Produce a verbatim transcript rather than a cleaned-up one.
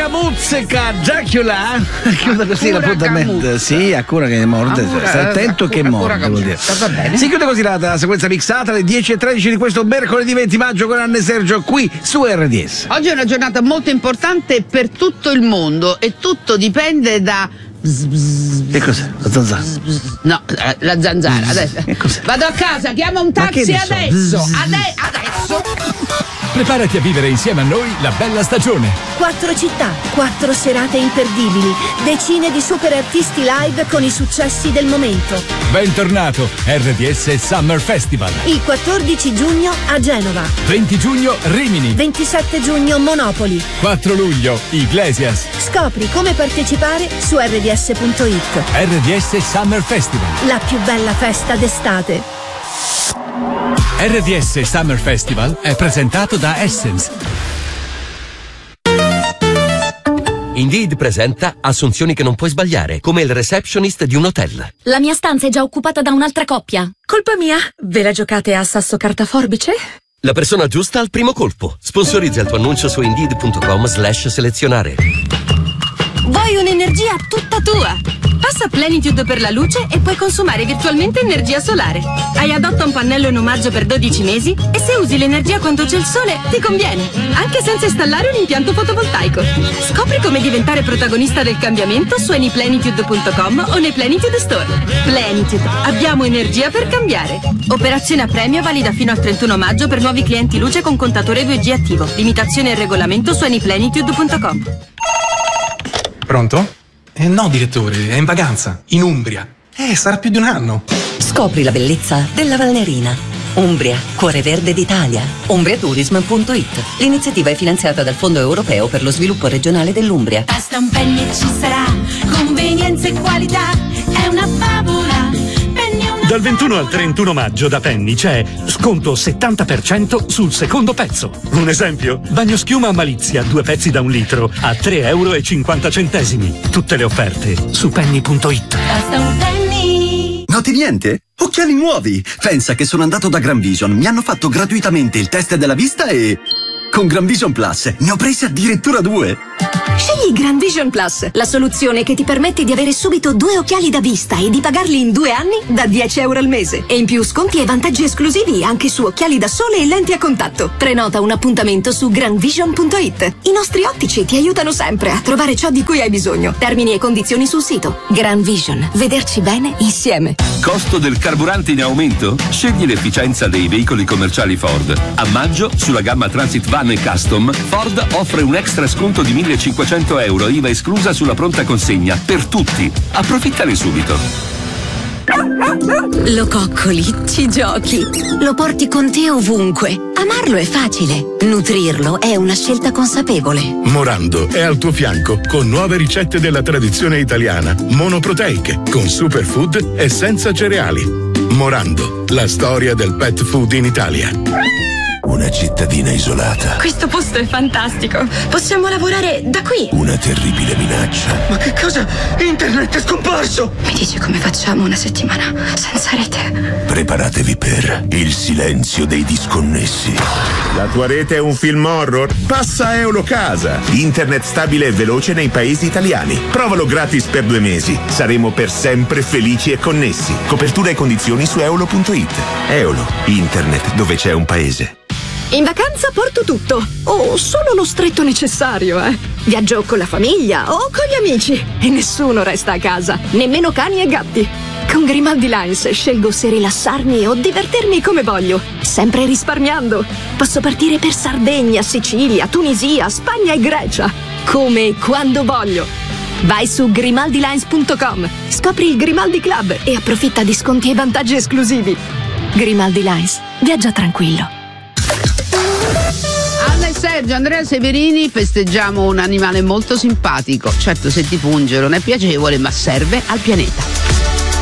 Muzzica Dracula chiude così l'appuntamento. Sì, Akura che è morto. Stai attento che è morto. Vuol dire. Va bene. Si chiude così la, la sequenza mixata alle dieci e tredici di questo mercoledì venti maggio con Anne e Sergio qui su R D S. Oggi è una giornata molto importante per tutto il mondo e tutto dipende da. Che cos'è? La zanzara? No, la zanzara. Adesso. Che cos'è? Vado a casa, chiamo un taxi ne so? adesso. Ade- adesso. Preparati a vivere insieme a noi la bella stagione. Quattro città, quattro serate imperdibili, decine di super artisti live con i successi del momento. Bentornato R D S Summer Festival. Il quattordici giugno a Genova. venti giugno Rimini. ventisette giugno Monopoli. quattro luglio Iglesias. Scopri come partecipare su R D S punto it. R D S Summer Festival. La più bella festa d'estate. R D S Summer Festival è presentato da Essence. Indeed presenta assunzioni che non puoi sbagliare, come il receptionist di un hotel. La mia stanza è già occupata da un'altra coppia. Colpa mia? Ve la giocate a sasso carta forbice? La persona giusta al primo colpo. Sponsorizza il tuo annuncio su indeed punto com slash selezionare. Vuoi un'energia tutta tua? Passa Plenitude per la luce e puoi consumare virtualmente energia solare. Hai adotta un pannello in omaggio per dodici mesi e se usi l'energia quando c'è il sole ti conviene, anche senza installare un impianto fotovoltaico. Scopri come diventare protagonista del cambiamento su anyplenitude punto com o nei Plenitude Store. Plenitude, abbiamo energia per cambiare. Operazione a premio valida fino al trentuno maggio per nuovi clienti luce con contatore due G attivo. Limitazione e regolamento su anyplenitude punto com. Pronto? Eh no, direttore, è in vacanza, in Umbria. Eh, sarà più di un anno. Scopri la bellezza della Valnerina. Umbria, cuore verde d'Italia. umbriatourism punto it. L'iniziativa è finanziata dal Fondo Europeo per lo Sviluppo Regionale dell'Umbria. Basta un penny e ci sarà convenienza e qualità. È una favola. Dal ventuno al trentuno maggio da Penny c'è sconto settanta per cento sul secondo pezzo. Un esempio? Bagnoschiuma Malizia, due pezzi da un litro a tre euro e cinquanta centesimi. Tutte le offerte su penny punto it. Basta un penny. Noti niente? Occhiali nuovi! Pensa che sono andato da Gran Vision, mi hanno fatto gratuitamente il test della vista e... con Gran Vision Plus ne ho presi addirittura due. Scegli Gran Vision Plus, la soluzione che ti permette di avere subito due occhiali da vista e di pagarli in due anni da dieci euro al mese. E in più sconti e vantaggi esclusivi anche su occhiali da sole e lenti a contatto. Prenota un appuntamento su gran vision punto it. I nostri ottici ti aiutano sempre a trovare ciò di cui hai bisogno. Termini e condizioni sul sito. Gran Vision, vederci bene insieme. Costo del carburante in aumento? Scegli l'efficienza dei veicoli commerciali Ford. A maggio, sulla gamma Transit Van e Custom, Ford offre un extra sconto di millecinquecento euro, I V A esclusa sulla pronta consegna, per tutti. Approfittane subito. Lo coccoli, ci giochi, lo porti con te ovunque. Amarlo è facile, nutrirlo è una scelta consapevole. Morando è al tuo fianco con nuove ricette della tradizione italiana, monoproteiche, con superfood e senza cereali. Morando, la storia del pet food in Italia. Una cittadina isolata. Questo posto è fantastico. Possiamo lavorare da qui. Una terribile minaccia. Ma che cosa? Internet è scomparso! Mi dici come facciamo una settimana senza rete? Preparatevi per il silenzio dei disconnessi. La tua rete è un film horror? Passa a Eulocasa. Internet stabile e veloce nei paesi italiani. Provalo gratis per due mesi. Saremo per sempre felici e connessi. Copertura e condizioni su eulo punto it. Eolo, internet dove c'è un paese. In vacanza porto tutto, o solo lo stretto necessario, eh. Viaggio con la famiglia o con gli amici e nessuno resta a casa, nemmeno cani e gatti. Con Grimaldi Lines scelgo se rilassarmi o divertirmi come voglio, sempre risparmiando. Posso partire per Sardegna, Sicilia, Tunisia, Spagna e Grecia, come e quando voglio. Vai su grimaldi lines punto com, scopri il Grimaldi Club e approfitta di sconti e vantaggi esclusivi. Grimaldi Lines, viaggia tranquillo. Anna e Sergio, Andrea Severini, festeggiamo un animale molto simpatico. Certo, se ti funge non è piacevole, ma serve al pianeta.